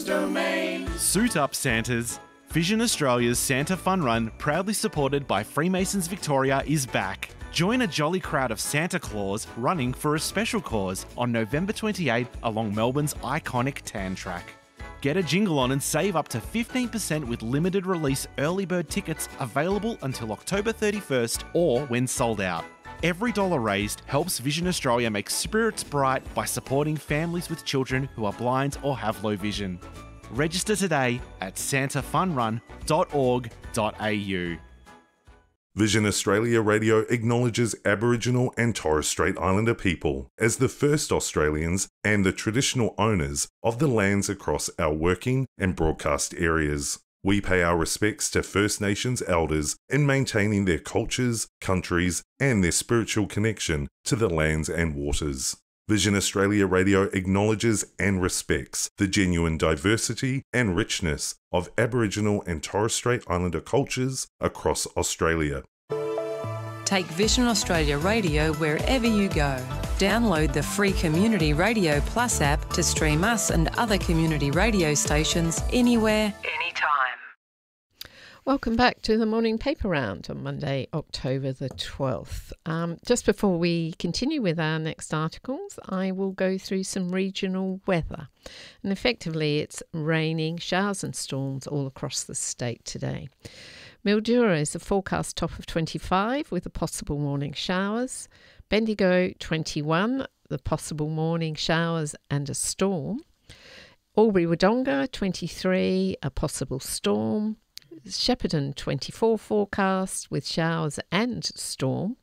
domain. Suit up, Santas. Vision Australia's Santa Fun Run, proudly supported by Freemasons Victoria, is back. Join a jolly crowd of Santa Claus running for a special cause on November 28 along Melbourne's iconic Tan Track. Get a jingle on and save up to 15% with limited release early bird tickets available until October 31st or when sold out. Every dollar raised helps Vision Australia make spirits bright by supporting families with children who are blind or have low vision. Register today at santafunrun.org.au. Vision Australia Radio acknowledges Aboriginal and Torres Strait Islander people as the first Australians and the traditional owners of the lands across our working and broadcast areas. We pay our respects to First Nations elders in maintaining their cultures, countries, and their spiritual connection to the lands and waters. Vision Australia Radio acknowledges and respects the genuine diversity and richness of Aboriginal and Torres Strait Islander cultures across Australia. Take Vision Australia Radio wherever you go. Download the free Community Radio Plus app to stream us and other community radio stations anywhere, anytime. Welcome back to the Morning Paper Round on Monday, October the 12th. Just before we continue with our next articles, I will go through some regional weather. And effectively, it's raining, showers and storms all across the state today. Mildura is a forecast top of 25 with the possible morning showers. Bendigo 21, the possible morning showers and a storm. Albury-Wodonga 23, a possible storm. Shepparton 24 forecast with showers and storm.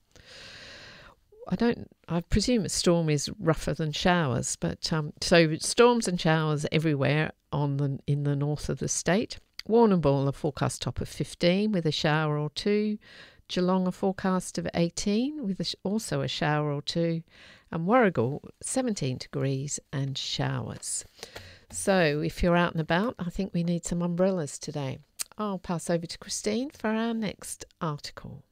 I presume a storm is rougher than showers, but so storms and showers everywhere in the north of the state. Warrnambool a forecast top of 15 with a shower or two. Geelong a forecast of 18 with also a shower or two. And Warragul 17 degrees and showers. So if you're out and about, I think we need some umbrellas today. I'll pass over to Christine for our next article.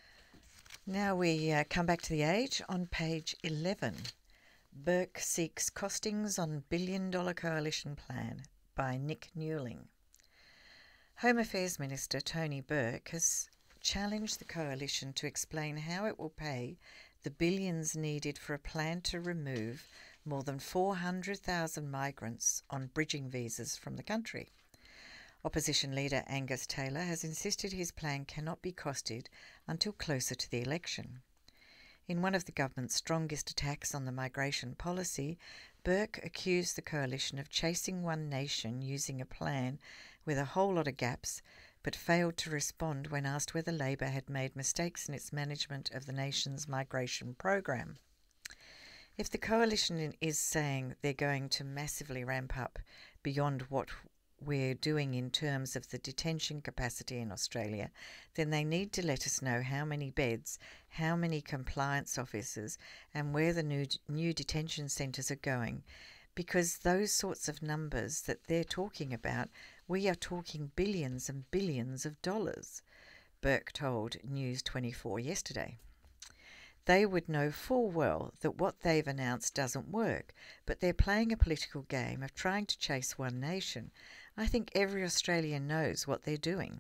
Now we come back to The Age on page 11. Burke seeks costings on billion-dollar coalition plan by Nick Newling. Home Affairs Minister Tony Burke has challenged the coalition to explain how it will pay the billions needed for a plan to remove more than 400,000 migrants on bridging visas from the country. Opposition leader Angus Taylor has insisted his plan cannot be costed until closer to the election. In one of the government's strongest attacks on the migration policy, Burke accused the coalition of chasing one nation using a plan with a whole lot of gaps, but failed to respond when asked whether Labor had made mistakes in its management of the nation's migration program. If the coalition is saying they're going to massively ramp up beyond what we're doing in terms of the detention capacity in Australia, then they need to let us know how many beds, how many compliance officers, and where the new detention centres are going. Because those sorts of numbers that they're talking about, we are talking billions and billions of dollars, Burke told News 24 yesterday. They would know full well that what they've announced doesn't work, but they're playing a political game of trying to chase one nation. I think every Australian knows what they're doing.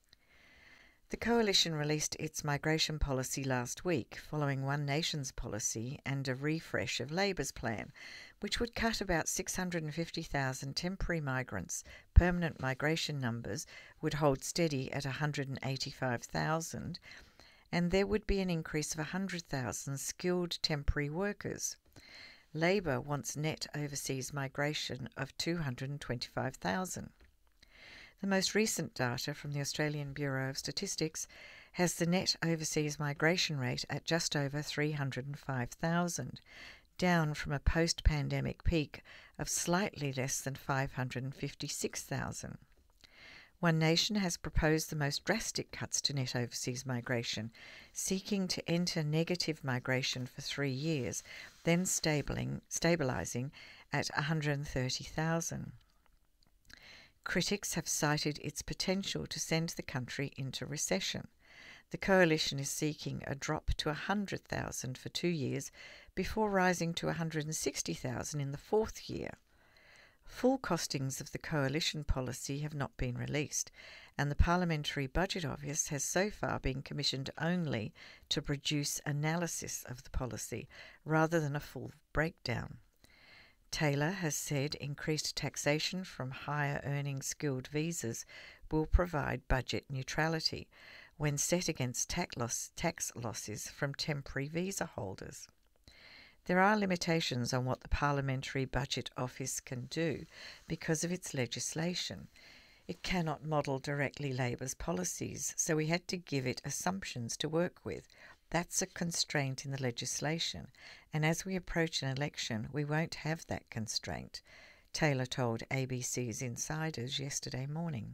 The coalition released its migration policy last week, following One Nation's policy and a refresh of Labor's plan, which would cut about 650,000 temporary migrants. Permanent migration numbers would hold steady at 185,000, and there would be an increase of 100,000 skilled temporary workers. Labor wants net overseas migration of 225,000. The most recent data from the Australian Bureau of Statistics has the net overseas migration rate at just over 305,000, down from a post-pandemic peak of slightly less than 556,000. One Nation has proposed the most drastic cuts to net overseas migration, seeking to enter negative migration for 3 years, then stabilising at 130,000. Critics have cited its potential to send the country into recession. The coalition is seeking a drop to 100,000 for 2 years before rising to 160,000 in the fourth year. Full costings of the coalition policy have not been released, and the Parliamentary Budget Office has so far been commissioned only to produce analysis of the policy rather than a full breakdown. Taylor has said increased taxation from higher earning skilled visas will provide budget neutrality when set against tax losses from temporary visa holders. There are limitations on what the Parliamentary Budget Office can do because of its legislation. It cannot model directly Labor's policies, so we had to give it assumptions to work with. That's a constraint in the legislation, and as we approach an election, we won't have that constraint, Taylor told ABC's Insiders yesterday morning.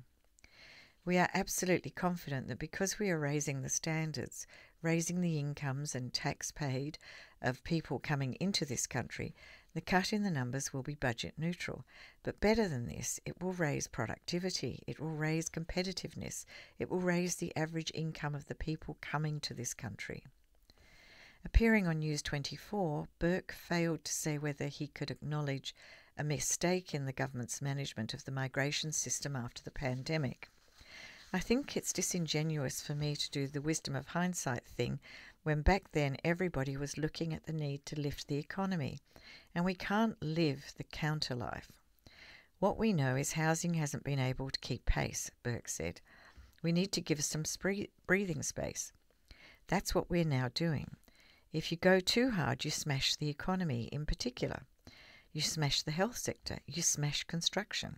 We are absolutely confident that because we are raising the standards, raising the incomes and tax paid of people coming into this country, the cut in the numbers will be budget neutral. But better than this, it will raise productivity, it will raise competitiveness, it will raise the average income of the people coming to this country. Appearing on News 24, Burke failed to say whether he could acknowledge a mistake in the government's management of the migration system after the pandemic. I think it's disingenuous for me to do the wisdom of hindsight thing when back then everybody was looking at the need to lift the economy, and we can't live the counter life. What we know is housing hasn't been able to keep pace, Burke said. We need to give some breathing space. That's what we're now doing. If you go too hard, you smash the economy in particular. You smash the health sector. You smash construction.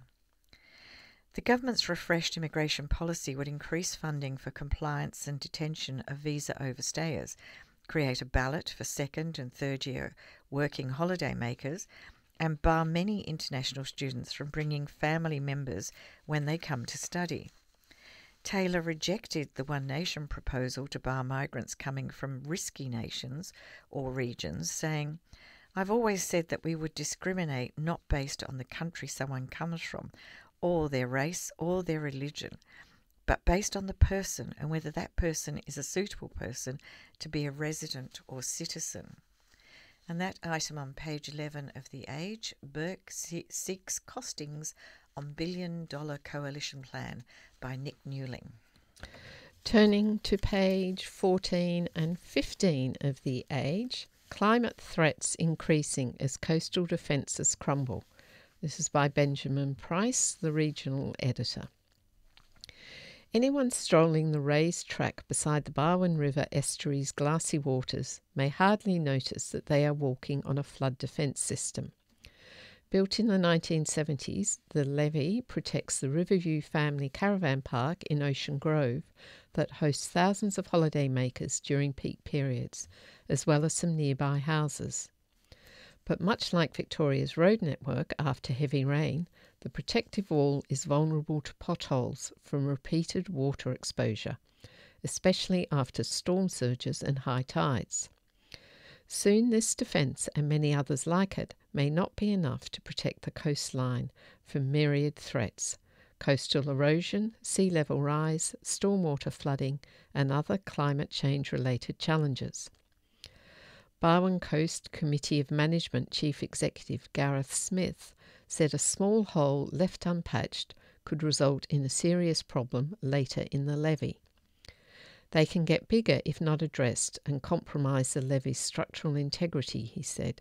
The government's refreshed immigration policy would increase funding for compliance and detention of visa overstayers, create a ballot for second and third year working holiday makers, and bar many international students from bringing family members when they come to study. Taylor rejected the One Nation proposal to bar migrants coming from risky nations or regions, saying, "I've always said that we would discriminate not based on the country someone comes from, or their race, or their religion, but based on the person and whether that person is a suitable person to be a resident or citizen." And that item on page 11 of The Age, Burke seeks costings on billion-dollar coalition plan by Nick Newling. Turning to page 14 and 15 of The Age, climate threats increasing as coastal defences crumble. This is by Benjamin Price, the regional editor. Anyone strolling the raised track beside the Barwon River estuary's glassy waters may hardly notice that they are walking on a flood defence system. Built in the 1970s, the levee protects the Riverview Family Caravan Park in Ocean Grove that hosts thousands of holidaymakers during peak periods, as well as some nearby houses. But much like Victoria's road network after heavy rain, the protective wall is vulnerable to potholes from repeated water exposure, especially after storm surges and high tides. Soon this defence and many others like it may not be enough to protect the coastline from myriad threats: coastal erosion, sea level rise, stormwater flooding and other climate change related challenges. Barwon Coast Committee of Management Chief Executive Gareth Smith said a small hole left unpatched could result in a serious problem later in the levee. They can get bigger if not addressed and compromise the levee's structural integrity, he said.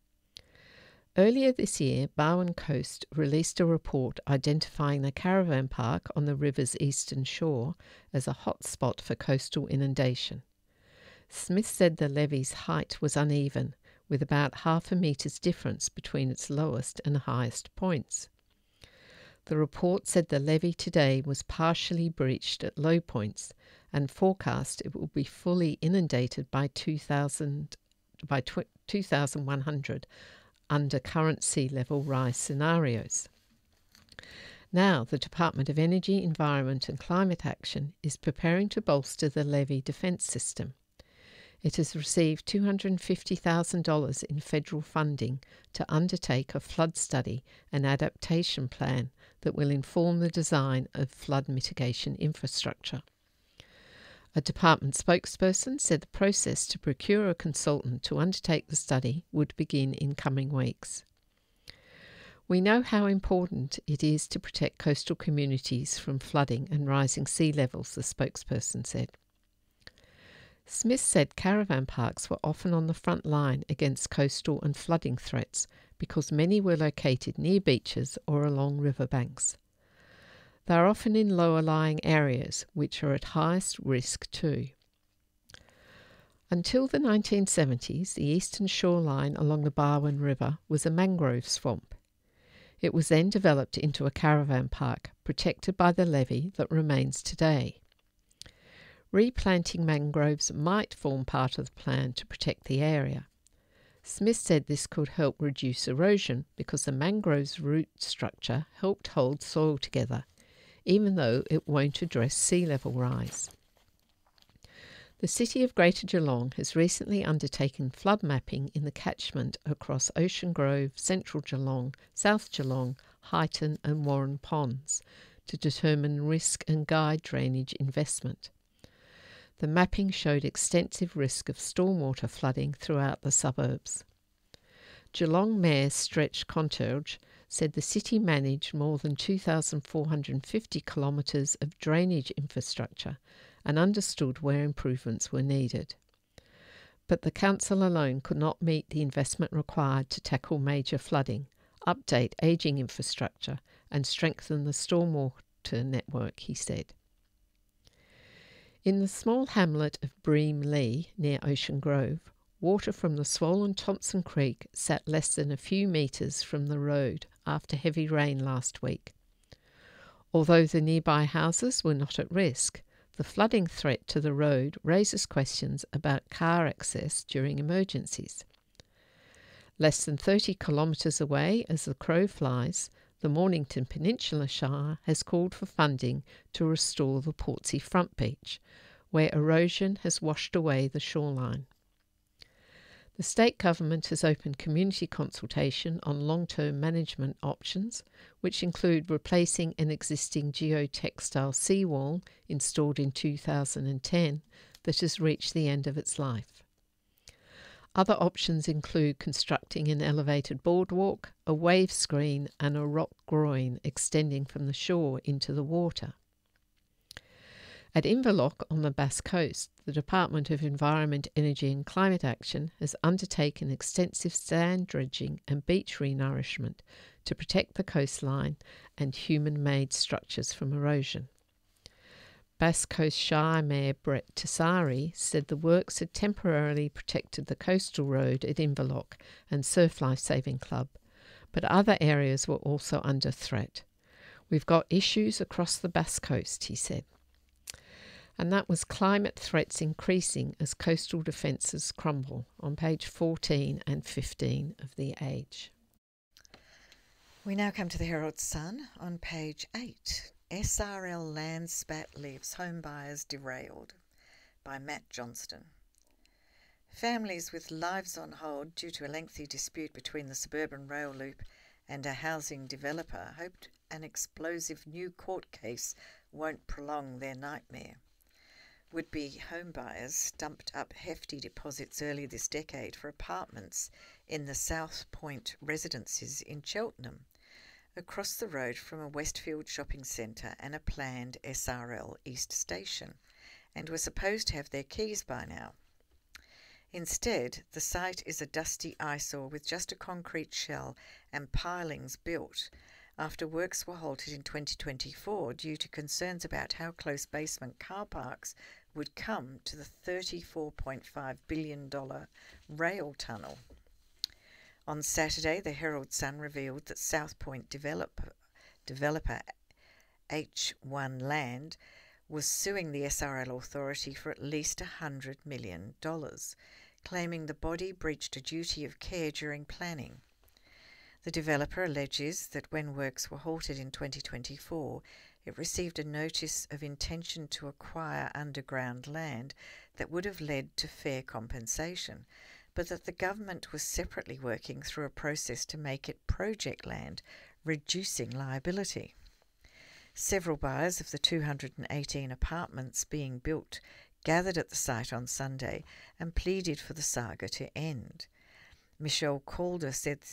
Earlier this year, Barwon Coast released a report identifying the caravan park on the river's eastern shore as a hot spot for coastal inundation. Smith said the levee's height was uneven, with about 0.5 metres difference between its lowest and highest points. The report said the levee today was partially breached at low points and forecast it will be fully inundated by 2100 under current sea level rise scenarios. Now, the Department of Energy, Environment and Climate Action is preparing to bolster the levee defence system. It has received $250,000 in federal funding to undertake a flood study and adaptation plan that will inform the design of flood mitigation infrastructure. A department spokesperson said the process to procure a consultant to undertake the study would begin in coming weeks. We know how important it is to protect coastal communities from flooding and rising sea levels, the spokesperson said. Smith said caravan parks were often on the front line against coastal and flooding threats because many were located near beaches or along riverbanks. They are often in lower-lying areas, which are at highest risk too. Until the 1970s, the eastern shoreline along the Barwon River was a mangrove swamp. It was then developed into a caravan park, protected by the levee that remains today. Replanting mangroves might form part of the plan to protect the area. Smith said this could help reduce erosion because the mangrove's root structure helped hold soil together, even though it won't address sea level rise. The City of Greater Geelong has recently undertaken flood mapping in the catchment across Ocean Grove, Central Geelong, South Geelong, Highton and Warren Ponds to determine risk and guide drainage investment. The mapping showed extensive risk of stormwater flooding throughout the suburbs. Geelong Mayor Stretch Conterge said the city managed more than 2,450 kilometres of drainage infrastructure and understood where improvements were needed. But the council alone could not meet the investment required to tackle major flooding, update ageing infrastructure and strengthen the stormwater network, he said. In the small hamlet of Bream Lee, near Ocean Grove, water from the swollen Thompson Creek sat less than a few metres from the road after heavy rain last week. Although the nearby houses were not at risk, the flooding threat to the road raises questions about car access during emergencies. Less than 30 kilometres away as the crow flies, the Mornington Peninsula Shire has called for funding to restore the Portsea Front Beach, where erosion has washed away the shoreline. The state government has opened community consultation on long-term management options, which include replacing an existing geotextile seawall installed in 2010 that has reached the end of its life. Other options include constructing an elevated boardwalk, a wave screen and a rock groin extending from the shore into the water. At Inverloch on the Bass Coast, the Department of Environment, Energy and Climate Action has undertaken extensive sand dredging and beach renourishment to protect the coastline and human-made structures from erosion. Bass Coast Shire Mayor Brett Tessari said the works had temporarily protected the coastal road at Inverloch and Surf Life Saving Club, but other areas were also under threat. We've got issues across the Bass Coast, he said. And that was Climate Threats Increasing as Coastal Defences Crumble on page 14 and 15 of The Age. We now come to the Herald Sun on page 8. SRL land spat leaves home buyers derailed by Matt Johnston. Families with lives on hold due to a lengthy dispute between the suburban rail loop and a housing developer hoped an explosive new court case won't prolong their nightmare. Would-be homebuyers dumped up hefty deposits early this decade for apartments in the South Point residences in Cheltenham, across the road from a Westfield shopping centre and a planned SRL East Station, and were supposed to have their keys by now. Instead, the site is a dusty eyesore with just a concrete shell and pilings built after works were halted in 2024 due to concerns about how close basement car parks would come to the $34.5 billion rail tunnel. On Saturday, the Herald Sun revealed that South Point developer H1 Land was suing the SRL authority for at least $100 million, claiming the body breached a duty of care during planning. The developer alleges that when works were halted in 2024, it received a notice of intention to acquire underground land that would have led to fair compensation, but that the government was separately working through a process to make it project land, reducing liability. Several buyers of the 218 apartments being built gathered at the site on Sunday and pleaded for the saga to end. Michelle Calder said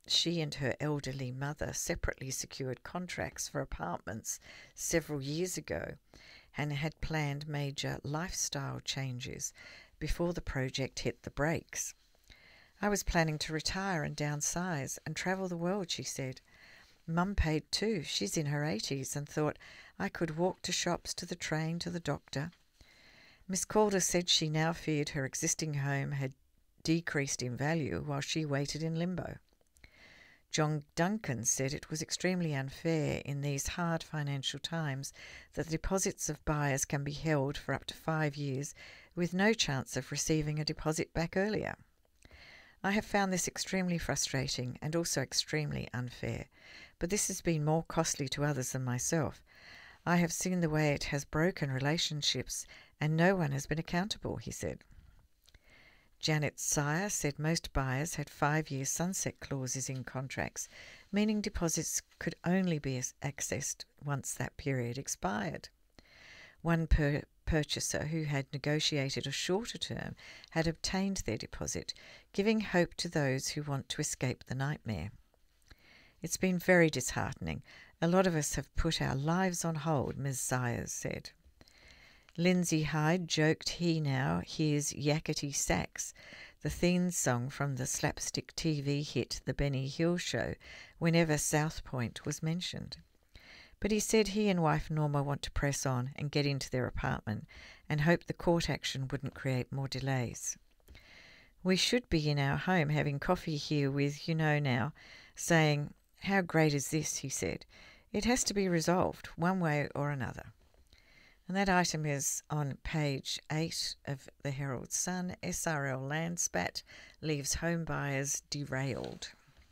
she and her elderly mother separately secured contracts for apartments several years ago and had planned major lifestyle changes before the project hit the brakes. I was planning to retire and downsize and travel the world, she said. Mum paid too. She's in her 80s and thought I could walk to shops, to the train, to the doctor. Miss Calder said she now feared her existing home had decreased in value while she waited in limbo. John Duncan said it was extremely unfair in these hard financial times that the deposits of buyers can be held for up to 5 years with no chance of receiving a deposit back earlier. I have found this extremely frustrating and also extremely unfair, but this has been more costly to others than myself. I have seen the way it has broken relationships and no one has been accountable, he said. Janet Sire said most buyers had 5-year sunset clauses in contracts, meaning deposits could only be accessed once that period expired. One purchaser who had negotiated a shorter term had obtained their deposit, giving hope to those who want to escape the nightmare. It's been very disheartening. A lot of us have put our lives on hold, Ms. Sires said. Lindsay Hyde joked he now hears Yakety Sax, the theme song from the slapstick TV hit The Benny Hill Show, whenever South Point was mentioned. But he said he and wife Norma want to press on and get into their apartment and hope the court action wouldn't create more delays. We should be in our home having coffee here with, now, saying, "How great is this?" he said. It has to be resolved one way or another. And that item is on page 8 of the Herald Sun. SRL land spat leaves home buyers derailed.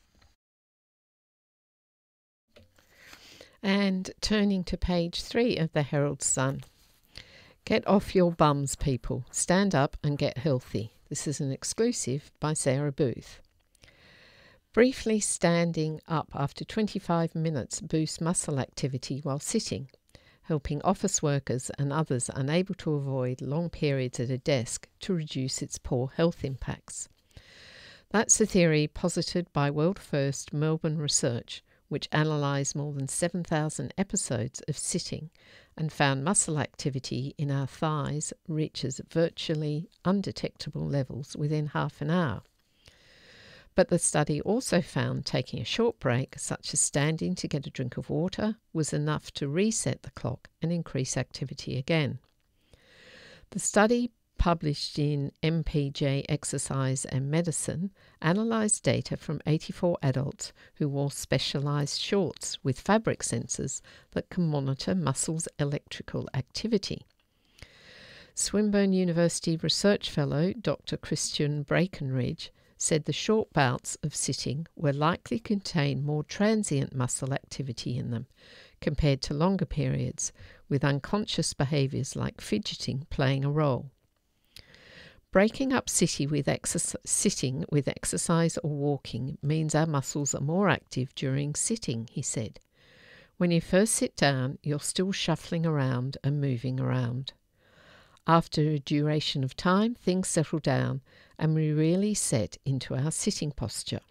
And turning to page 3 of the Herald Sun. Get off your bums, people. Stand up and get healthy. This is an exclusive by Sarah Booth. Briefly standing up after 25 minutes boosts muscle activity while sitting, helping office workers and others unable to avoid long periods at a desk to reduce its poor health impacts. That's a theory posited by world-first Melbourne research, which analysed more than 7,000 episodes of sitting and found muscle activity in our thighs reaches virtually undetectable levels within half an hour. But the study also found taking a short break, such as standing to get a drink of water, was enough to reset the clock and increase activity again. The study, published in MPJ Exercise and Medicine, analysed data from 84 adults who wore specialised shorts with fabric sensors that can monitor muscles' electrical activity. Swinburne University research fellow Dr. Christian Brakenridge said the short bouts of sitting were likely to contain more transient muscle activity in them compared to longer periods, with unconscious behaviours like fidgeting playing a role. Breaking up sitting with exercise or walking means our muscles are more active during sitting, he said. When you first sit down, you're still shuffling around and moving around. After a duration of time, things settle down and we really set into our sitting posture.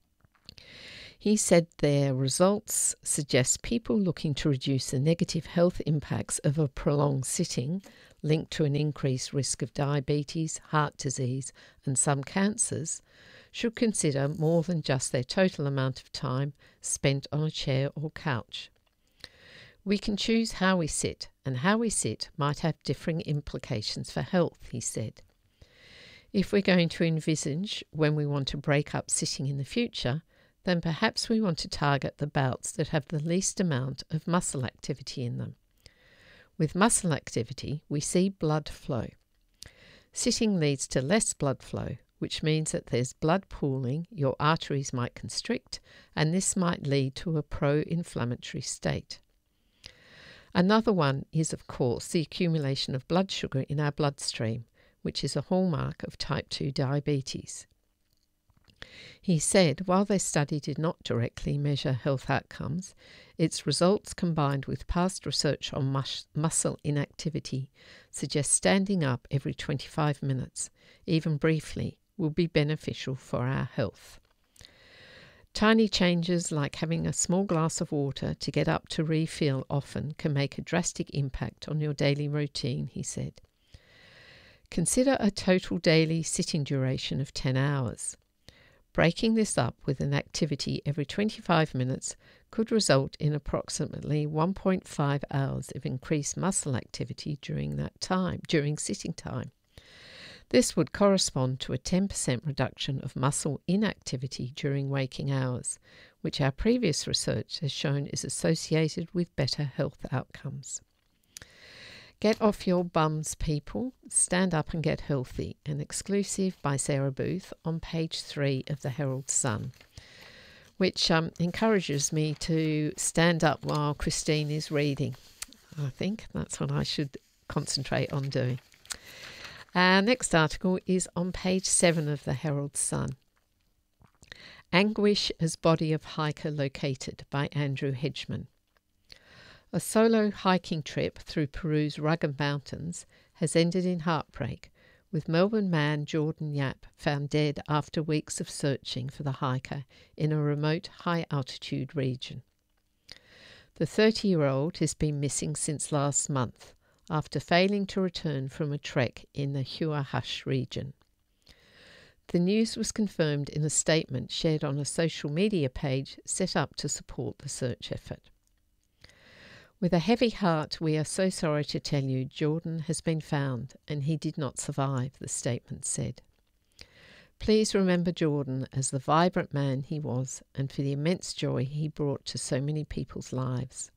He said their results suggest people looking to reduce the negative health impacts of a prolonged sitting, linked to an increased risk of diabetes, heart disease, and some cancers, should consider more than just their total amount of time spent on a chair or couch. We can choose how we sit, and how we sit might have differing implications for health, he said. If we're going to envisage when we want to break up sitting in the future, then perhaps we want to target the bouts that have the least amount of muscle activity in them. With muscle activity, we see blood flow. Sitting leads to less blood flow, which means that there's blood pooling, your arteries might constrict, and this might lead to a pro-inflammatory state. Another one is, of course, the accumulation of blood sugar in our bloodstream, which is a hallmark of type 2 diabetes. He said while their study did not directly measure health outcomes, its results combined with past research on muscle inactivity suggest standing up every 25 minutes, even briefly, will be beneficial for our health. Tiny changes like having a small glass of water to get up to refill often can make a drastic impact on your daily routine, he said. Consider a total daily sitting duration of 10 hours. Breaking this up with an activity every 25 minutes could result in approximately 1.5 hours of increased muscle activity during sitting time. This would correspond to a 10% reduction of muscle inactivity during waking hours, which our previous research has shown is associated with better health outcomes. Get off your bums, people. Stand up and get healthy. An exclusive by Sarah Booth on page 3 of the Herald Sun, which encourages me to stand up while Christine is reading. I think that's what I should concentrate on doing. Our next article is on page 7 of the Herald Sun. Anguish as Body of Hiker Located by Andrew Hedgeman. A solo hiking trip through Peru's rugged mountains has ended in heartbreak, with Melbourne man Jordan Yap found dead after weeks of searching for the hiker in a remote high-altitude region. The 30-year-old has been missing since last month, after failing to return from a trek in the Huahuash region. The news was confirmed in a statement shared on a social media page set up to support the search effort. With a heavy heart, we are so sorry to tell you Jordan has been found and he did not survive, the statement said. Please remember Jordan as the vibrant man he was and for the immense joy he brought to so many people's lives.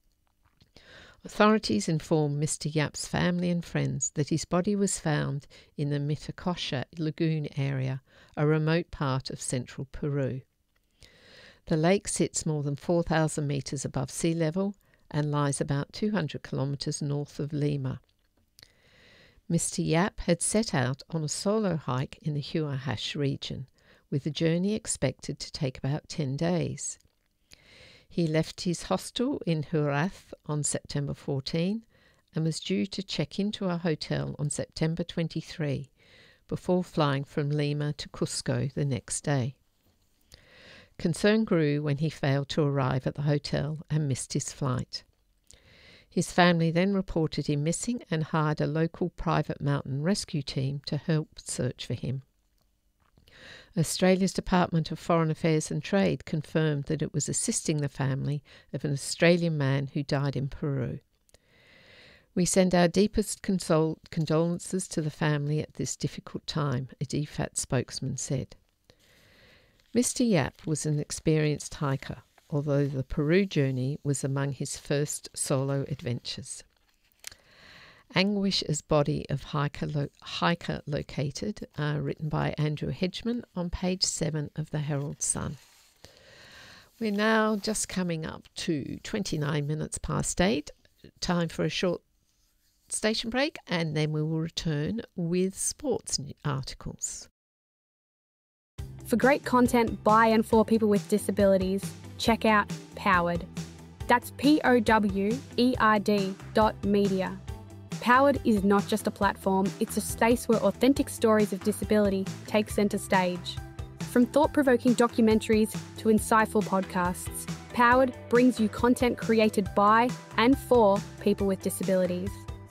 Authorities informed Mr. Yap's family and friends that his body was found in the Mitacosha Lagoon area, a remote part of central Peru. The lake sits more than 4,000 metres above sea level and lies about 200 kilometres north of Lima. Mr. Yap had set out on a solo hike in the Huahuash region, with the journey expected to take about 10 days. He left his hostel in Huarath on September 14 and was due to check into a hotel on September 23 before flying from Lima to Cusco the next day. Concern grew when he failed to arrive at the hotel and missed his flight. His family then reported him missing and hired a local private mountain rescue team to help search for him. Australia's Department of Foreign Affairs and Trade confirmed that it was assisting the family of an Australian man who died in Peru. We send our deepest condolences to the family at this difficult time, a DFAT spokesman said. Mr. Yap was an experienced hiker, although the Peru journey was among his first solo adventures. Anguish as Body of Hiker Located, written by Andrew Hedgeman on page 7 of the Herald Sun. We're now just coming up to 29 minutes past 8. Time for a short station break, and then we will return with sports articles. For great content by and for people with disabilities, check out Powered. That's POWERD.media. Powered is not just a platform, it's a space where authentic stories of disability take centre stage. From thought-provoking documentaries to insightful podcasts, Powered brings you content created by and for people with disabilities.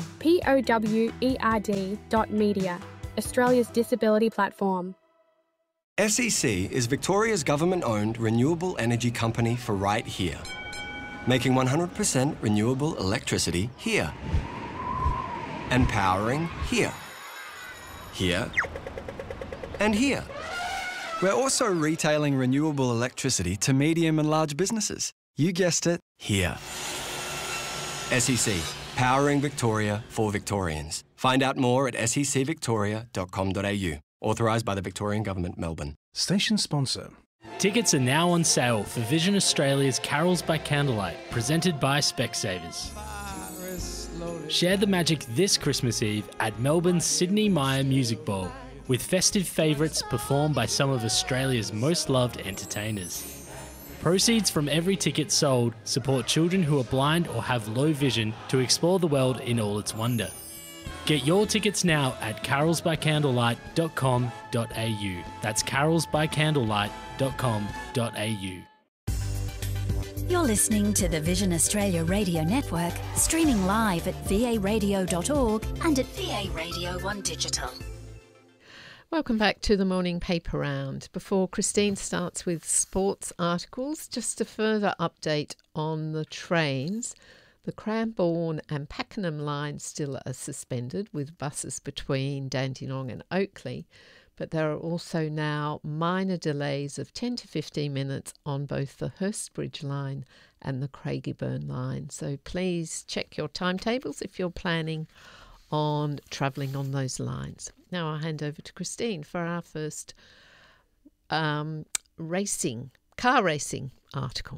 POWERD.media, Australia's disability platform. SEC is Victoria's government-owned renewable energy company for right here, making 100% renewable electricity here. And powering here, here, and here. We're also retailing renewable electricity to medium and large businesses. You guessed it, here. SEC, powering Victoria for Victorians. Find out more at secvictoria.com.au. Authorised by the Victorian Government, Melbourne. Station sponsor. Tickets are now on sale for Vision Australia's Carols by Candlelight, presented by Specsavers. Share the magic this Christmas Eve at Melbourne's Sydney Myer Music Bowl, with festive favourites performed by some of Australia's most loved entertainers. Proceeds from every ticket sold support children who are blind or have low vision to explore the world in all its wonder. Get your tickets now at carolsbycandlelight.com.au. That's carolsbycandlelight.com.au. You're listening to the Vision Australia Radio Network, streaming live at varadio.org and at VA Radio 1 Digital. Welcome back to the morning paper round. Before Christine starts with sports articles, just a further update on the trains. The Cranbourne and Pakenham lines still are suspended with buses between Dandenong and Oakleigh, but there are also now minor delays of 10 to 15 minutes on both the Hurstbridge line and the Craigieburn line. So please check your timetables if you're planning on travelling on those lines. Now I'll hand over to Christine for our first car racing article.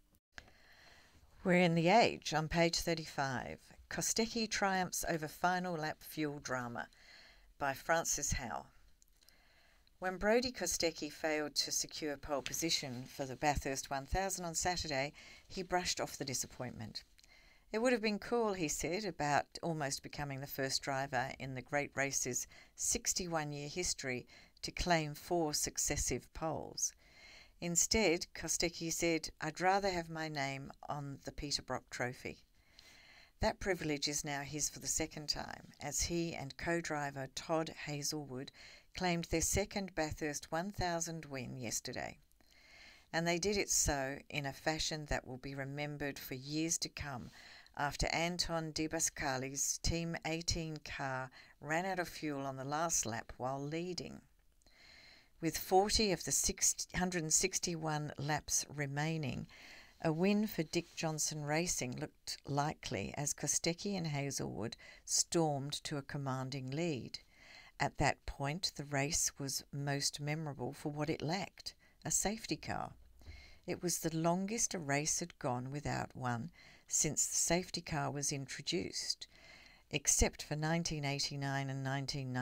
We're in The Age on page 35. Kostecki triumphs over final lap fuel drama by Francis Howe. When Brodie Kostecki failed to secure pole position for the Bathurst 1000 on Saturday, he brushed off the disappointment. It would have been cool, he said, about almost becoming the first driver in the great race's 61-year history to claim 4 successive poles. Instead, Kostecki said, "I'd rather have my name on the Peter Brock Trophy." That privilege is now his for the second time, as he and co-driver Todd Hazelwood claimed their second Bathurst 1000 win yesterday. And they did it so in a fashion that will be remembered for years to come, after Anton De Pascali's Team 18 car ran out of fuel on the last lap while leading. With 40 of the 161 laps remaining, a win for Dick Johnson Racing looked likely as Kostecki and Hazelwood stormed to a commanding lead. At that point, the race was most memorable for what it lacked, a safety car. It was the longest a race had gone without one since the safety car was introduced, except for 1989 and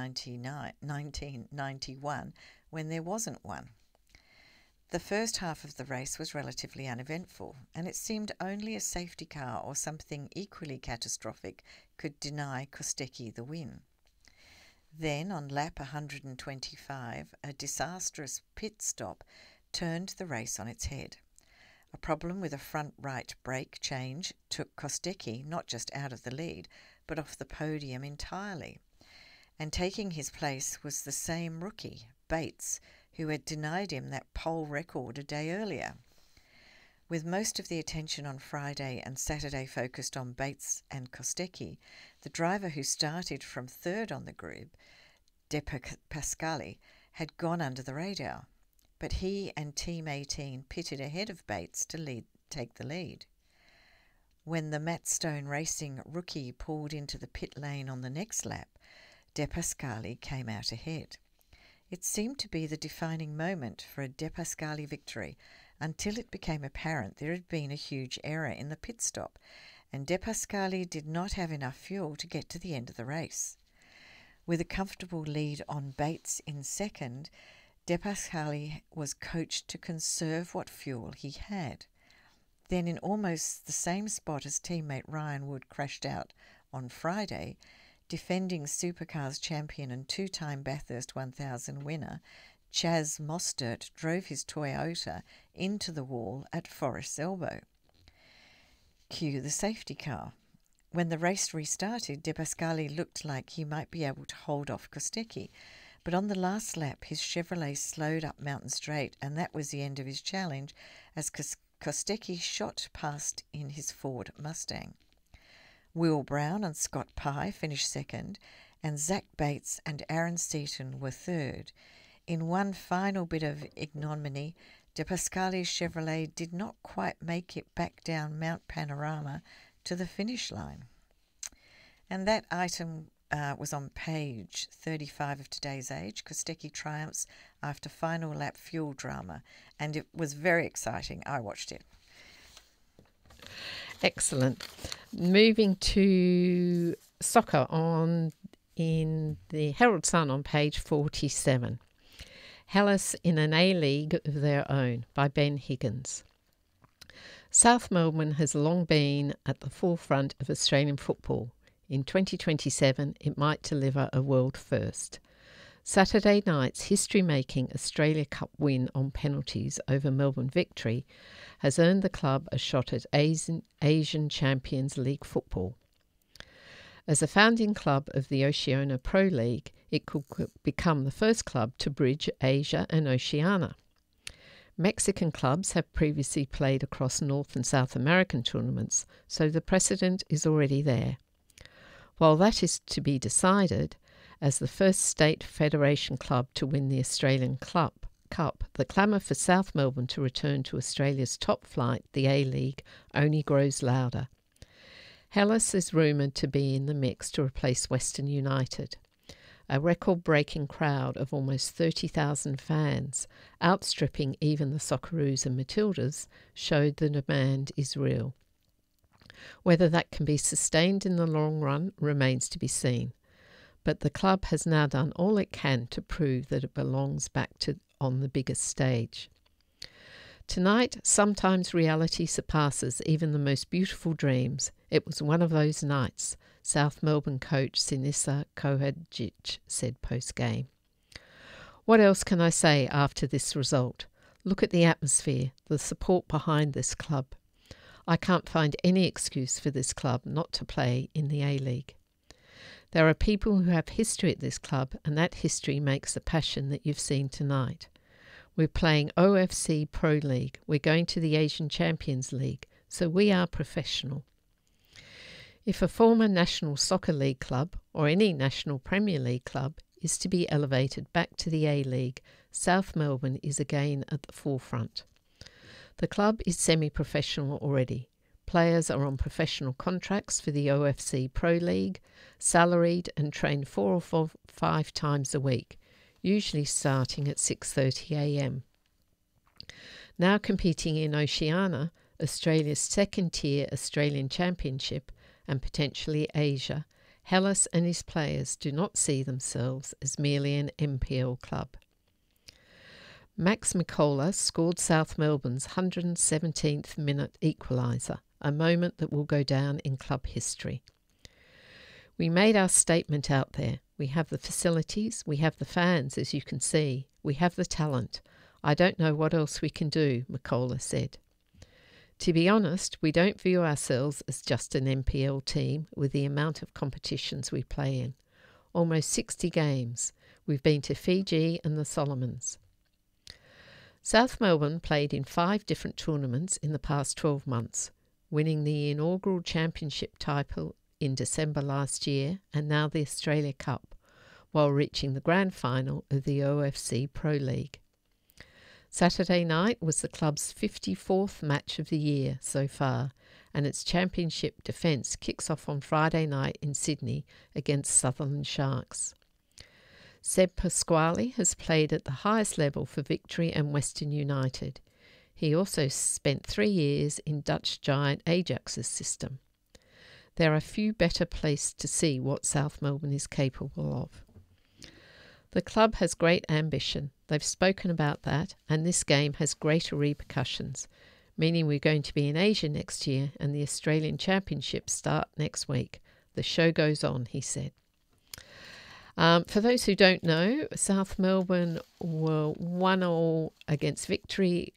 1991, when there wasn't one. The first half of the race was relatively uneventful, and it seemed only a safety car or something equally catastrophic could deny Kostecki the win. Then, on lap 125, a disastrous pit stop turned the race on its head. A problem with a front right brake change took Kostecki not just out of the lead, but off the podium entirely. And taking his place was the same rookie, Bates, who had denied him that pole record a day earlier. With most of the attention on Friday and Saturday focused on Bates and Kostecki, the driver who started from third on the grid, De Pascali, had gone under the radar, but he and Team 18 pitted ahead of Bates to take the lead. When the Matt Stone Racing rookie pulled into the pit lane on the next lap, De Pascali came out ahead. It seemed to be the defining moment for a De Pascali victory until it became apparent there had been a huge error in the pit stop, and De Pascali did not have enough fuel to get to the end of the race. With a comfortable lead on Bates in second, De Pascali was coached to conserve what fuel he had. Then, in almost the same spot as teammate Ryan Wood crashed out on Friday, defending Supercars champion and 2-time Bathurst 1000 winner, Chaz Mostert drove his Toyota into the wall at Forest's Elbow. Cue the safety car. When the race restarted, De Pascali looked like he might be able to hold off Kostecki, but on the last lap his Chevrolet slowed up Mountain Straight, and that was the end of his challenge as Kostecki shot past in his Ford Mustang. Will Brown and Scott Pye finished second, and Zach Bates and Aaron Seaton were third. In one final bit of ignominy, De Pascali's Chevrolet did not quite make it back down Mount Panorama to the finish line. And that item was on page 35 of today's Age. Kostecki triumphs after final lap fuel drama, and it was very exciting. I watched it. Excellent. Moving to soccer in the Herald Sun on page 47. Hellas in an A-League of their own by Ben Higgins. South Melbourne has long been at the forefront of Australian football. In 2027, it might deliver a world first. Saturday night's history-making Australia Cup win on penalties over Melbourne Victory has earned the club a shot at Asian Champions League football. As a founding club of the Oceania Pro League, it could become the first club to bridge Asia and Oceania. Mexican clubs have previously played across North and South American tournaments, so the precedent is already there. While that is to be decided, as the first state federation club to win the Australian Cup, the clamour for South Melbourne to return to Australia's top flight, the A-League, only grows louder. Hellas is rumoured to be in the mix to replace Western United. A record-breaking crowd of almost 30,000 fans, outstripping even the Socceroos and Matildas, showed the demand is real. Whether that can be sustained in the long run remains to be seen. But the club has now done all it can to prove that it belongs back on the biggest stage. Tonight, sometimes reality surpasses even the most beautiful dreams. It was one of those nights, South Melbourne coach Sinisa Kohadzic said post-game. What else can I say after this result? Look at the atmosphere, the support behind this club. I can't find any excuse for this club not to play in the A-League. There are people who have history at this club, and that history makes the passion that you've seen tonight. We're playing OFC Pro League. We're going to the Asian Champions League, so we are professional. If a former National Soccer League club, or any National Premier League club, is to be elevated back to the A-League, South Melbourne is again at the forefront. The club is semi-professional already. Players are on professional contracts for the OFC Pro League, salaried and trained 4 or 5 times a week, usually starting at 6:30 a.m. Now competing in Oceania, Australia's second-tier Australian Championship, and potentially Asia, Hellas and his players do not see themselves as merely an NPL club. Max Mikola scored South Melbourne's 117th minute equaliser, a moment that will go down in club history. We made our statement out there. We have the facilities, we have the fans, as you can see. We have the talent. I don't know what else we can do, Mikola said. To be honest, we don't view ourselves as just an NPL team with the amount of competitions we play in. Almost 60 games. We've been to Fiji and the Solomons. South Melbourne played in 5 different tournaments in the past 12 months, winning the inaugural championship title in December last year and now the Australia Cup, while reaching the grand final of the OFC Pro League. Saturday night was the club's 54th match of the year so far, and its championship defence kicks off on Friday night in Sydney against Sutherland Sharks. Seb Pasquale has played at the highest level for Victory and Western United. He also spent 3 years in Dutch giant Ajax's system. There are few better placed to see what South Melbourne is capable of. The club has great ambition. They've spoken about that, and this game has greater repercussions, meaning we're going to be in Asia next year and the Australian Championships start next week. The show goes on, he said. For those who don't know, South Melbourne were 1-1 against Victory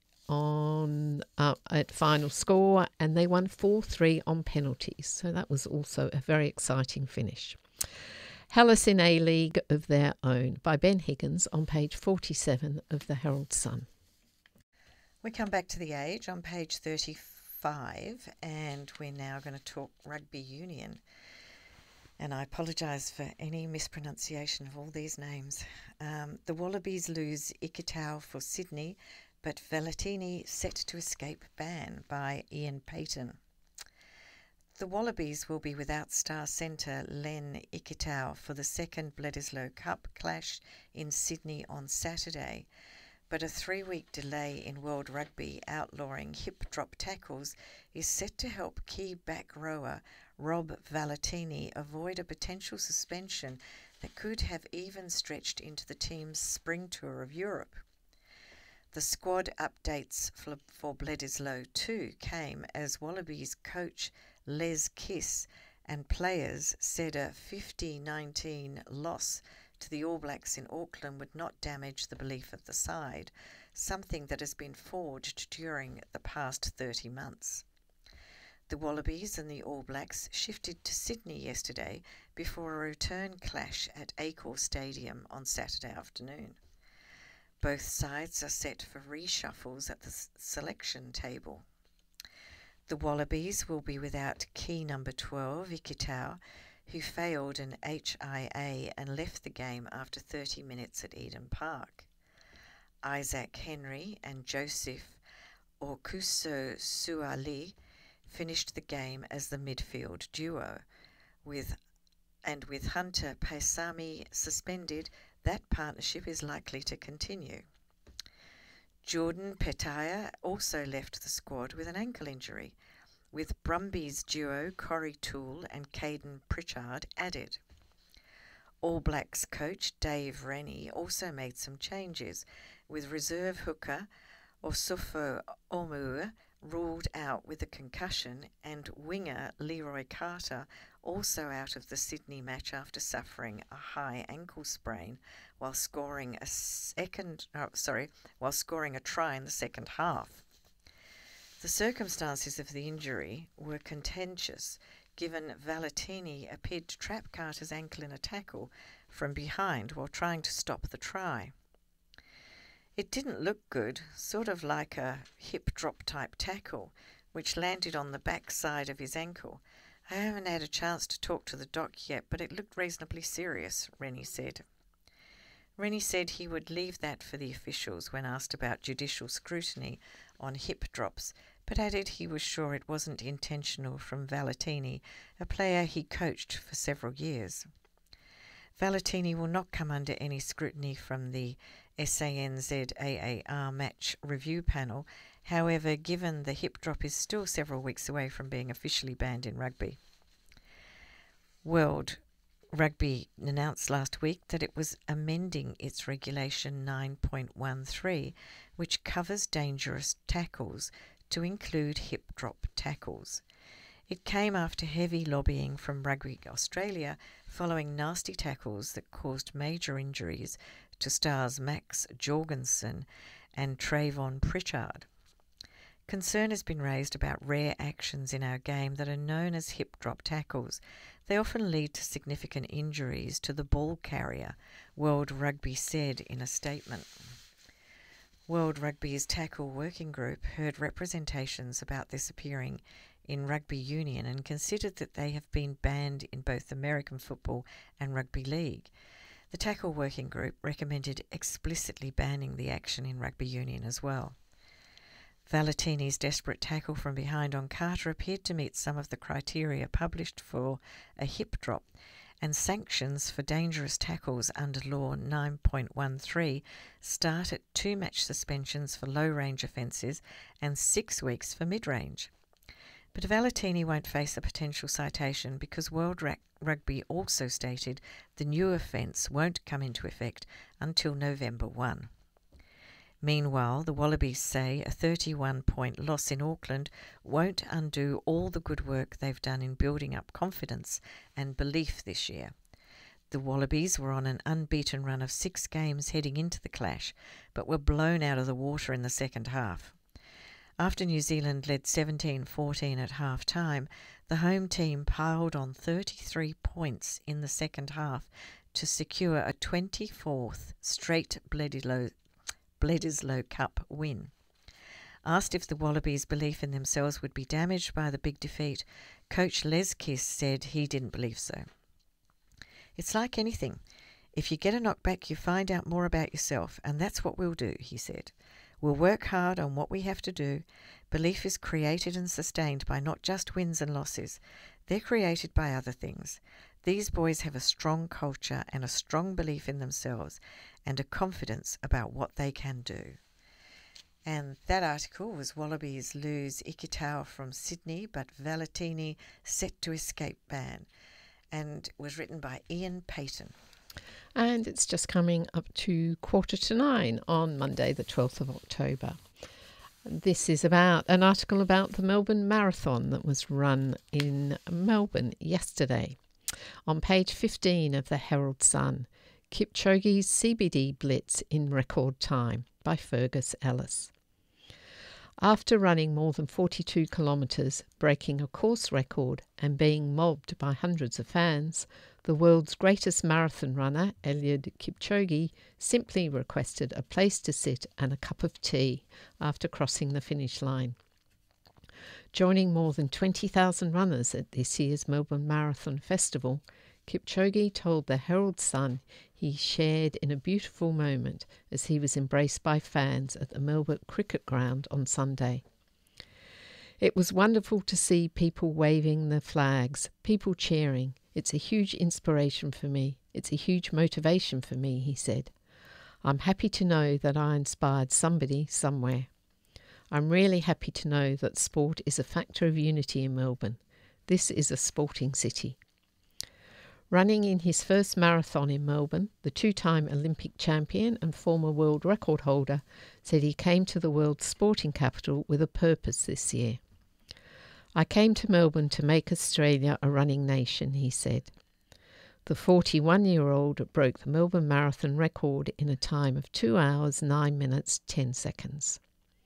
at final score, and they won 4-3 on penalties. So that was also a very exciting finish. Hellas in A-League of their own by Ben Higgins on page 47 of the Herald Sun. We come back to The Age on page 35, and we're now going to talk rugby union. And I apologise for any mispronunciation of all these names. The Wallabies lose Ikitau for Sydney, but Valentini set to escape ban by Ian Payton. The Wallabies will be without star centre Len Ikitau for the second Bledisloe Cup clash in Sydney on Saturday, but a 3-week delay in World Rugby outlawing hip drop tackles is set to help key back rower Rob Valentini avoid a potential suspension that could have even stretched into the team's spring tour of Europe. The squad updates for Bledisloe 2 came as Wallabies coach Les Kiss and players said a 50-19 loss to the All Blacks in Auckland would not damage the belief of the side, something that has been forged during the past 30 months. The Wallabies and the All Blacks shifted to Sydney yesterday before a return clash at Accor Stadium on Saturday afternoon. Both sides are set for reshuffles at the selection table. The Wallabies will be without key number 12, Ikitau, who failed an HIA and left the game after 30 minutes at Eden Park. Isaac Henry and Joseph Okuso-Suali finished the game as the midfield duo. With Hunter Paisami suspended, that partnership is likely to continue. Jordan Petaya also left the squad with an ankle injury, with Brumbies duo Corey Toole and Caden Pritchard added. All Blacks coach Dave Rennie also made some changes, with reserve hooker Osofo Omua ruled out with a concussion and winger Leroy Carter also out of the Sydney match after suffering a high ankle sprain while scoring a try in the second half. The circumstances of the injury were contentious, given Valentini appeared to trap Carter's ankle in a tackle from behind while trying to stop the try. It didn't look good, sort of like a hip drop type tackle, which landed on the back side of his ankle. I haven't had a chance to talk to the doc yet, but it looked reasonably serious, Rennie said. Rennie said he would leave that for the officials when asked about judicial scrutiny on hip drops, but added he was sure it wasn't intentional from Valentini, a player he coached for several years. Valentini will not come under any scrutiny from the SANZ-AAR match review panel. However, given the hip drop is still several weeks away from being officially banned in rugby. World Rugby announced last week that it was amending its Regulation 9.13, which covers dangerous tackles, to include hip drop tackles. It came after heavy lobbying from Rugby Australia following nasty tackles that caused major injuries to stars Max Jorgensen and Trayvon Pritchard. Concern has been raised about rare actions in our game that are known as hip drop tackles. They often lead to significant injuries to the ball carrier, World Rugby said in a statement. World Rugby's Tackle Working Group heard representations about this appearing in rugby union and considered that they have been banned in both American football and rugby league. The Tackle Working Group recommended explicitly banning the action in rugby union as well. Valentini's desperate tackle from behind on Carter appeared to meet some of the criteria published for a hip drop, and sanctions for dangerous tackles under Law 9.13 start at 2-match suspensions for low-range offences and 6 weeks for mid-range. But Valentini won't face a potential citation because World Rugby also stated the new offence won't come into effect until November 1. Meanwhile, the Wallabies say a 31-point loss in Auckland won't undo all the good work they've done in building up confidence and belief this year. The Wallabies were on an unbeaten run of 6 games heading into the clash, but were blown out of the water in the second half. After New Zealand led 17-14 at half-time, the home team piled on 33 points in the second half to secure a 24th straight Bledisloe Cup win. Asked if the Wallabies' belief in themselves would be damaged by the big defeat, coach Les Kiss said he didn't believe so. It's like anything. If you get a knockback, you find out more about yourself, and that's what we'll do, he said. We'll work hard on what we have to do. Belief is created and sustained by not just wins and losses. They're created by other things. These boys have a strong culture and a strong belief in themselves and a confidence about what they can do. And that article was Wallabies lose Ikitau from Sydney, but Valentini set to escape ban, and was written by Ian Payton. And it's just coming up to 9:15 on Monday, the 12th of October. This is about an article about the Melbourne Marathon that was run in Melbourne yesterday. On page 15 of the Herald Sun, Kipchoge's CBD Blitz in record time by Fergus Ellis. After running more than 42 kilometres, breaking a course record and being mobbed by hundreds of fans, the world's greatest marathon runner, Eliud Kipchoge, simply requested a place to sit and a cup of tea after crossing the finish line. Joining more than 20,000 runners at this year's Melbourne Marathon Festival, Kipchoge told the Herald Sun he shared in a beautiful moment as he was embraced by fans at the Melbourne Cricket Ground on Sunday. It was wonderful to see people waving their flags, people cheering. It's a huge inspiration for me. It's a huge motivation for me, he said. I'm happy to know that I inspired somebody somewhere. I'm really happy to know that sport is a factor of unity in Melbourne. This is a sporting city. Running in his first marathon in Melbourne, the two-time Olympic champion and former world record holder said he came to the world's sporting capital with a purpose this year. I came to Melbourne to make Australia a running nation, he said. The 41-year-old broke the Melbourne Marathon record in a time of 2 hours, 9 minutes, 10 seconds.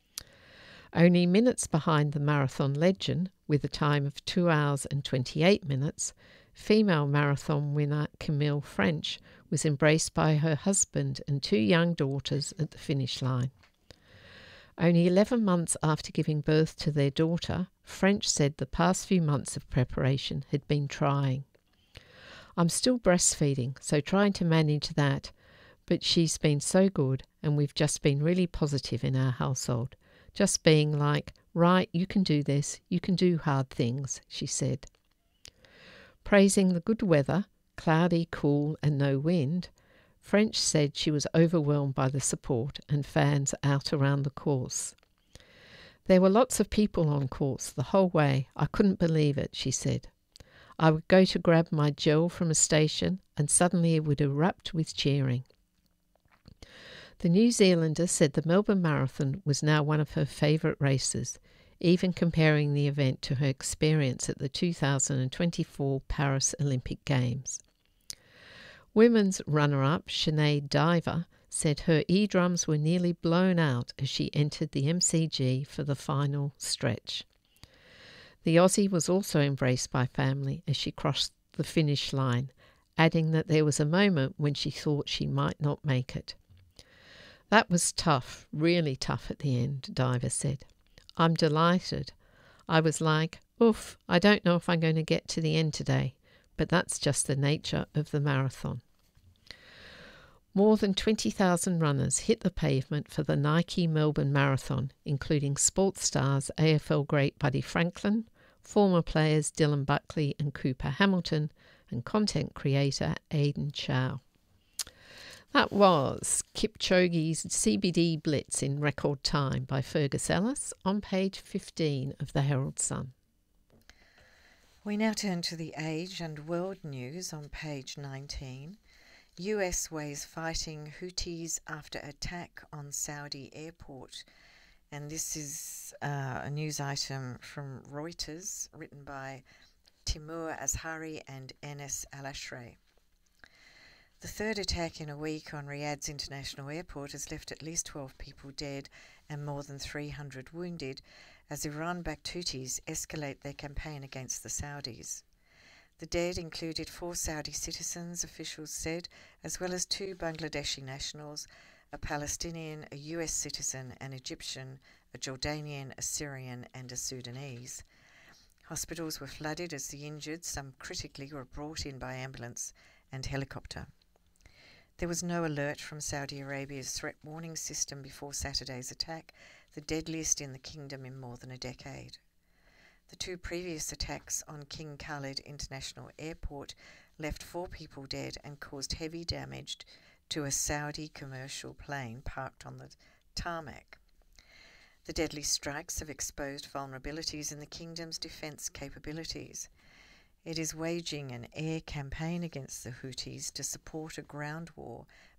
Only minutes behind the marathon legend, with a time of 2 hours and 28 minutes, female marathon winner Camille French was embraced by her husband and 2 young daughters at the finish line. Only 11 months after giving birth to their daughter, French said the past few months of preparation had been trying. I'm still breastfeeding, so trying to manage that, but she's been so good and we've just been really positive in our household. Just being like, right, you can do this, you can do hard things, she said. Praising the good weather, cloudy, cool and no wind, French said she was overwhelmed by the support and fans out around the course. There were lots of people on course the whole way. I couldn't believe it, she said. I would go to grab my gel from a station and suddenly it would erupt with cheering. The New Zealander said the Melbourne Marathon was now one of her favourite races, even comparing the event to her experience at the 2024 Paris Olympic Games. Women's runner-up Sinead Diver said her eardrums were nearly blown out as she entered the MCG for the final stretch. The Aussie was also embraced by family as she crossed the finish line, adding that there was a moment when she thought she might not make it. That was tough, really tough at the end, Diver said. I'm delighted. I was like, oof, I don't know if I'm going to get to the end today, but that's just the nature of the marathon. More than 20,000 runners hit the pavement for the Nike Melbourne Marathon, including sports stars AFL great Buddy Franklin, former players Dylan Buckley and Cooper Hamilton, and content creator Aidan Chow. That was Kipchoge's CBD Blitz in record time by Fergus Ellis on page 15 of the Herald Sun. We now turn to the Age and World News on page 19. US weighs fighting Houthis after attack on Saudi airport. And this is a news item from Reuters, written by Timur Azhari and Enes Al-Ashray. The third attack in a week on Riyadh's international airport has left at least 12 people dead and more than 300 wounded as Iran-backed Houthis escalate their campaign against the Saudis. The dead included 4 Saudi citizens, officials said, as well as 2 Bangladeshi nationals, a Palestinian, a US citizen, an Egyptian, a Jordanian, a Syrian and a Sudanese. Hospitals were flooded as the injured, some critically, were brought in by ambulance and helicopter. There was no alert from Saudi Arabia's threat warning system before Saturday's attack, the deadliest in the kingdom in more than a decade. The 2 previous attacks on King Khalid International Airport left 4 people dead and caused heavy damage to a Saudi commercial plane parked on the tarmac. The deadly strikes have exposed vulnerabilities in the kingdom's defence capabilities. It is waging an air campaign against the Houthis to support a ground war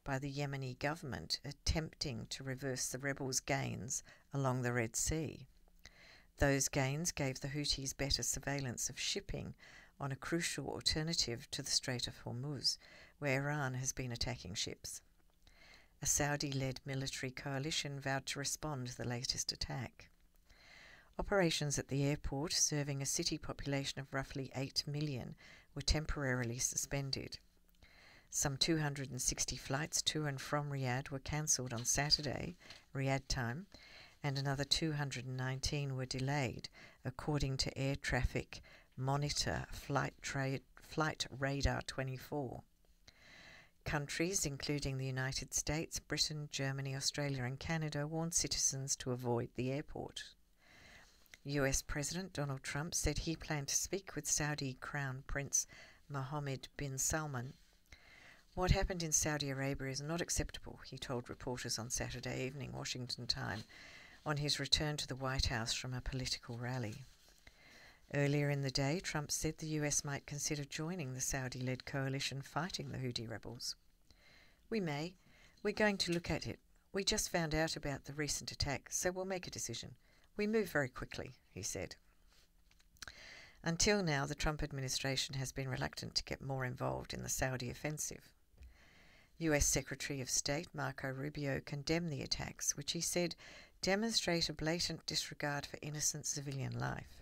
by the Yemeni government attempting to reverse the rebels' gains along the Red Sea. Those gains gave the Houthis better surveillance of shipping on a crucial alternative to the Strait of Hormuz, where Iran has been attacking ships. A Saudi-led military coalition vowed to respond to the latest attack. Operations at the airport, serving a city population of roughly 8 million, were temporarily suspended. Some 260 flights to and from Riyadh were cancelled on Saturday, Riyadh time, and another 219 were delayed, according to air traffic monitor Flight Radar 24. Countries, including the United States, Britain, Germany, Australia and Canada, warned citizens to avoid the airport. US President Donald Trump said he planned to speak with Saudi Crown Prince Mohammed bin Salman. What happened in Saudi Arabia is not acceptable, he told reporters on Saturday evening, Washington time, on his return to the White House from a political rally. Earlier in the day, Trump said the US might consider joining the Saudi-led coalition fighting the Houthi rebels. We may. We're going to look at it. We just found out about the recent attack, so we'll make a decision. We move very quickly, he said. Until now, the Trump administration has been reluctant to get more involved in the Saudi offensive. US Secretary of State Marco Rubio condemned the attacks, which he said demonstrate a blatant disregard for innocent civilian life.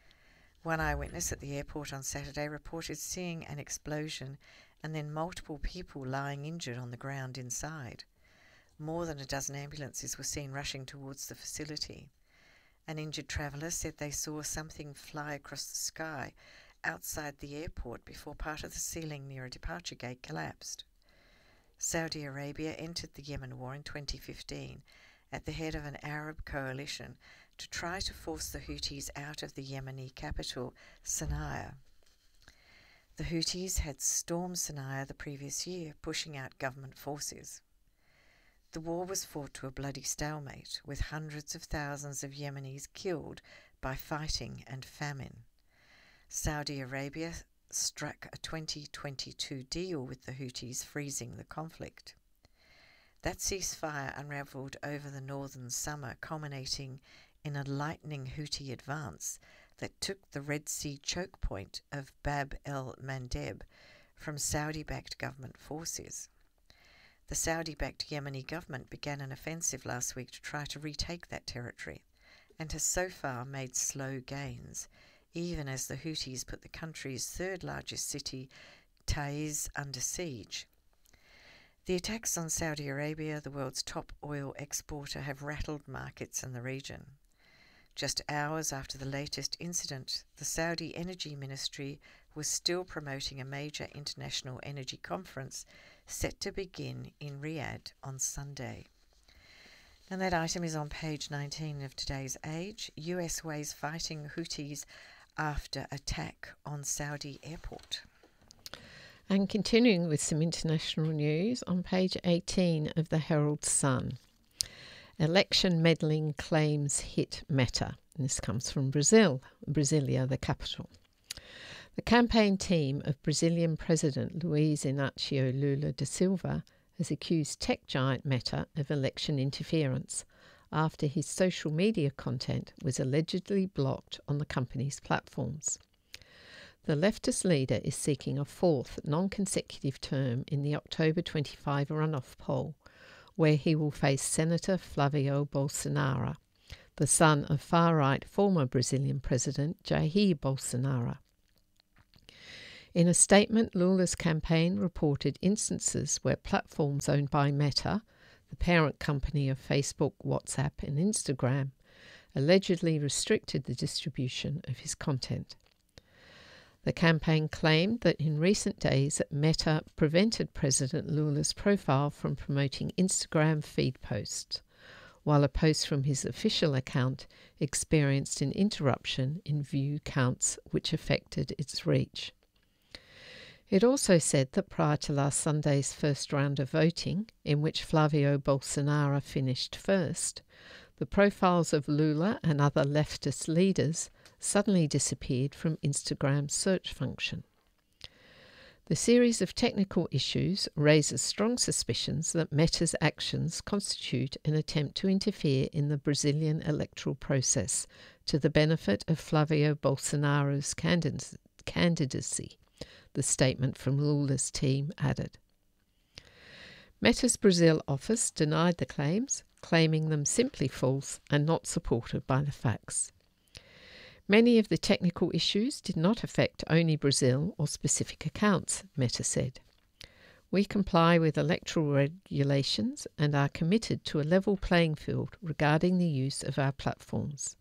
One eyewitness at the airport on Saturday reported seeing an explosion and then multiple people lying injured on the ground inside. More than a dozen ambulances were seen rushing towards the facility. An injured traveller said they saw something fly across the sky outside the airport before part of the ceiling near a departure gate collapsed. Saudi Arabia entered the Yemen war in 2015 at the head of an Arab coalition to try to force the Houthis out of the Yemeni capital, Sana'a. The Houthis had stormed Sana'a the previous year, pushing out government forces. The war was fought to a bloody stalemate, with hundreds of thousands of Yemenis killed by fighting and famine. Saudi Arabia struck a 2022 deal with the Houthis, freezing the conflict. That ceasefire unravelled over the northern summer, culminating in a lightning Houthi advance that took the Red Sea choke point of Bab el-Mandeb from Saudi-backed government forces. The Saudi-backed Yemeni government began an offensive last week to try to retake that territory, and has so far made slow gains, even as the Houthis put the country's third largest city, Taiz, under siege. The attacks on Saudi Arabia, the world's top oil exporter, have rattled markets in the region. Just hours after the latest incident, the Saudi Energy Ministry was still promoting a major international energy conference set to begin in Riyadh on Sunday. And that item is on page 19 of today's Age. US weighs fighting Houthis after attack on Saudi airport. And continuing with some international news, on page 18 of the Herald Sun. Election meddling claims hit Meta. And this comes from Brazil, Brasilia, the capital. The campaign team of Brazilian President Luiz Inácio Lula da Silva has accused tech giant Meta of election interference after his social media content was allegedly blocked on the company's platforms. The leftist leader is seeking a fourth non-consecutive term in the October 25 runoff poll, where he will face Senator Flavio Bolsonaro, the son of far-right former Brazilian President Jair Bolsonaro. In a statement, Lula's campaign reported instances where platforms owned by Meta, the parent company of Facebook, WhatsApp and Instagram, allegedly restricted the distribution of his content. The campaign claimed that in recent days Meta prevented President Lula's profile from promoting Instagram feed posts, while a post from his official account experienced an interruption in view counts which affected its reach. It also said that prior to last Sunday's first round of voting, in which Flavio Bolsonaro finished first, the profiles of Lula and other leftist leaders suddenly disappeared from Instagram's search function. The series of technical issues raises strong suspicions that Meta's actions constitute an attempt to interfere in the Brazilian electoral process to the benefit of Flavio Bolsonaro's candidacy, the statement from Lula's team added. Meta's Brazil office denied the claims, claiming them simply false and not supported by the facts. Many of the technical issues did not affect only Brazil or specific accounts, Meta said. We comply with electoral regulations and are committed to a level playing field regarding the use of our platforms.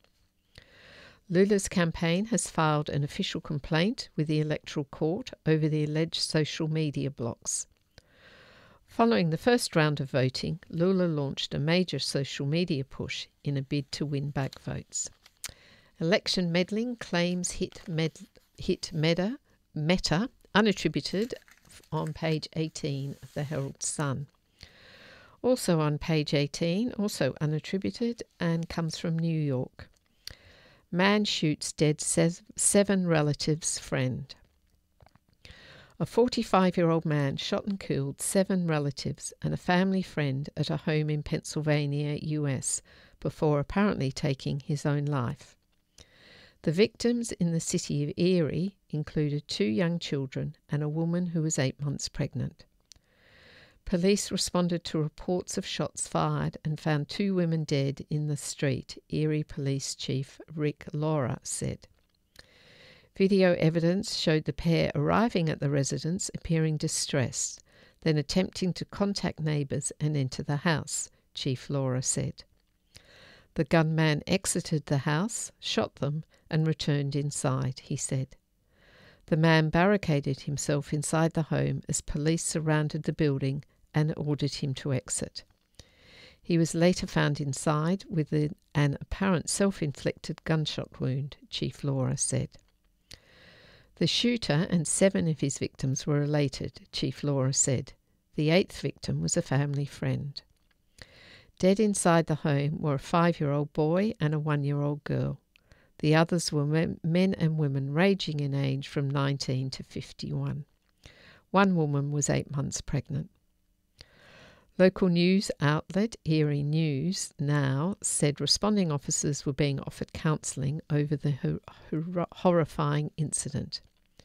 Lula's campaign has filed an official complaint with the Electoral Court over the alleged social media blocks. Following the first round of voting, Lula launched a major social media push in a bid to win back votes. Election meddling claims hit Meta unattributed on page 18 of the Herald Sun. Also on page 18, also unattributed, and comes from New York. Man shoots dead 7 relatives' friend. A 45-year-old man shot and killed 7 relatives and a family friend at a home in Pennsylvania, US, before apparently taking his own life. The victims in the city of Erie included 2 young children and a woman who was 8 months pregnant. Police responded to reports of shots fired and found 2 women dead in the street, Erie Police Chief Rick Laura said. Video evidence showed the pair arriving at the residence appearing distressed, then attempting to contact neighbours and enter the house, Chief Laura said. The gunman exited the house, shot them, and returned inside, he said. The man barricaded himself inside the home as police surrounded the building and ordered him to exit. He was later found inside with an apparent self-inflicted gunshot wound, Chief Laura said. The shooter and 7 of his victims were related, Chief Laura said. The 8th victim was a family friend. Dead inside the home were a 5-year-old boy and a 1-year-old girl. The others were men and women ranging in age from 19 to 51. One woman was 8 months pregnant. Local news outlet Erie News Now said responding officers were being offered counselling over the horrifying incident.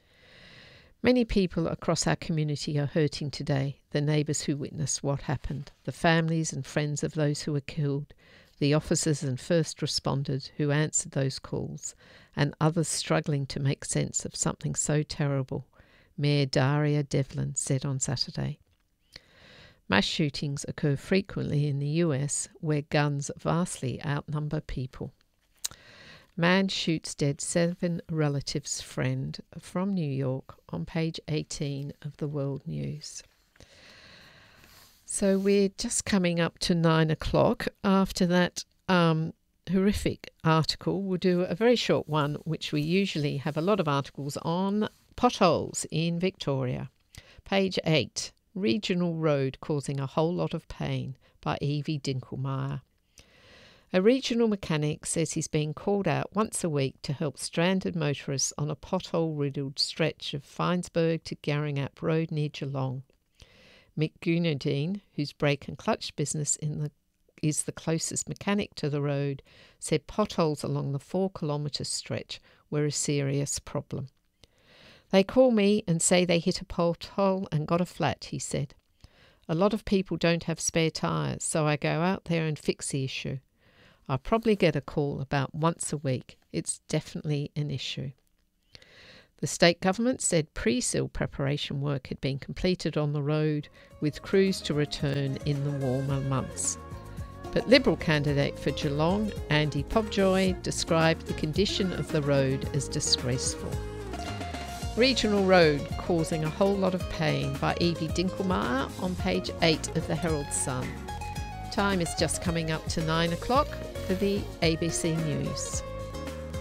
Many people across our community are hurting today, the neighbours who witnessed what happened, the families and friends of those who were killed, the officers and first responders who answered those calls, and others struggling to make sense of something so terrible, Mayor Daria Devlin said on Saturday. Mass shootings occur frequently in the US, where guns vastly outnumber people. Man shoots dead 7 relatives' friend from New York on page 18 of the World News. So we're just coming up to 9 o'clock. After that horrific article, we'll do a very short one, which we usually have a lot of articles on, potholes in Victoria. Page 8, Regional Road Causing a Whole Lot of Pain by Evie Dinkelmeyer. A regional mechanic says he's being called out once a week to help stranded motorists on a pothole-riddled stretch of Finesburg to Garringap Road near Geelong. Mick Gunadine, whose brake and clutch business is the closest mechanic to the road, said potholes along the 4-kilometre stretch were a serious problem. They call me and say they hit a pothole and got a flat, he said. A lot of people don't have spare tyres, so I go out there and fix the issue. I probably get a call about once a week. It's definitely an issue. The state government said pre-seal preparation work had been completed on the road, with crews to return in the warmer months. But Liberal candidate for Geelong, Andy Pobjoy, described the condition of the road as disgraceful. Regional Road Causing a Whole Lot of Pain by Evie Dinkelmeyer on page 8 of the Herald Sun. Time is just coming up to 9 o'clock for the ABC News.